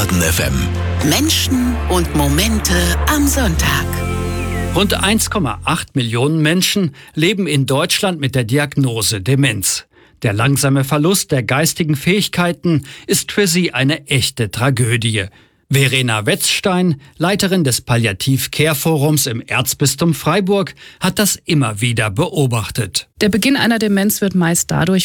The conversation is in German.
Baden FM. Menschen und Momente am Sonntag. Rund 1,8 Millionen Menschen leben in Deutschland mit der Diagnose Demenz. Der langsame Verlust der geistigen Fähigkeiten ist für sie eine echte Tragödie. Verena Wetzstein, Leiterin des Palliativ-Care-Forums im Erzbistum Freiburg, hat das immer wieder beobachtet. Der Beginn einer Demenz wird meist dadurch